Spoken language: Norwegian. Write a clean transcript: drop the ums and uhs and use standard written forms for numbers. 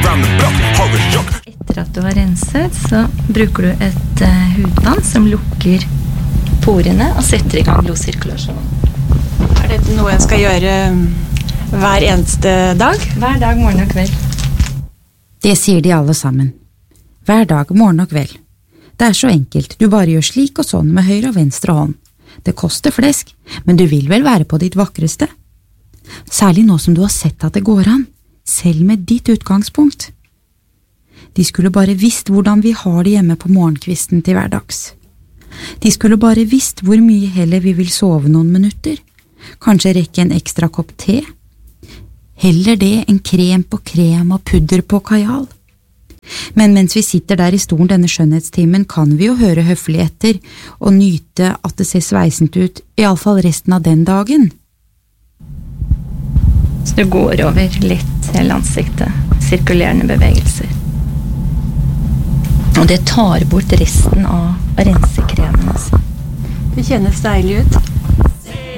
Etter at du har renset, så bruker du et hudband som lukker porene og setter i gang blodsirkulasjonen. Dette noe jeg skal gjøre hver eneste dag? Hver dag, morgen og kveld. Det sier de alle sammen. Hver dag, morgen og kveld. Det så enkelt, du bare gjør slik og sånn med høyre og venstre hånd. Det koster flesk, men du vil vel være på ditt vakreste? Særlig nå som du har sett at det går an, selv med ditt utgangspunkt. De skulle bare visst hvordan vi har det hjemme på morgenkvisten til hverdags. De skulle bare visst hvor mye heller vi vil sove noen minutter, kanskje rekke en ekstra kopp te. Heller det enn krem på krem og pudder på kajal. Men mens vi sitter der i stolen denne skjønnhetstimen, kan vi jo høre høflig etter og nyte at det ser sveisent ut, i alle fall resten av den dagen. Så du går over litt hele ansiktet, sirkulerende bevegelser. Og det tar bort resten av rensekremen. Altså. Det kjennes deilig ut.